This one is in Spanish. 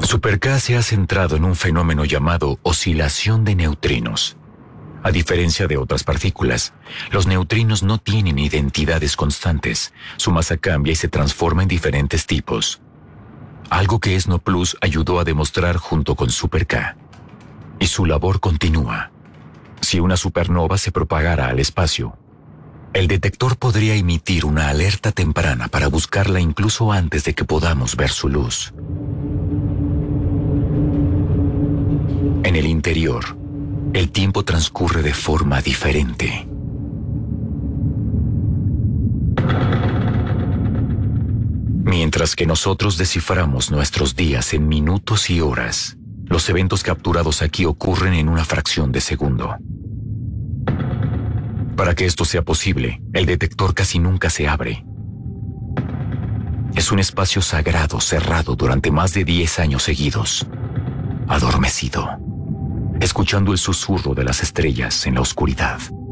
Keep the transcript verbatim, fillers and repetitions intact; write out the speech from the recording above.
Super K se ha centrado en un fenómeno llamado oscilación de neutrinos. A diferencia de otras partículas, los neutrinos no tienen identidades constantes. Su masa cambia y se transforma en diferentes tipos. Algo que ESNO Plus ayudó a demostrar junto con Super K. Y su labor continúa. Si una supernova se propagara al espacio, el detector podría emitir una alerta temprana para buscarla incluso antes de que podamos ver su luz. En el interior, el tiempo transcurre de forma diferente. Mientras que nosotros desciframos nuestros días en minutos y horas, los eventos capturados aquí ocurren en una fracción de segundo. Para que esto sea posible, el detector casi nunca se abre. Es un espacio sagrado cerrado durante más de diez años seguidos, adormecido, escuchando el susurro de las estrellas en la oscuridad.